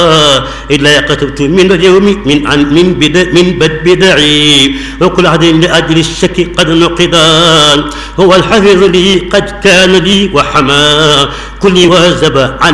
إلا كتبت من اليوم من بدعي وكل عهد لأجل الشك قد نقضا هو الحفيظ لي قد كان لي وحما كلي وزب عن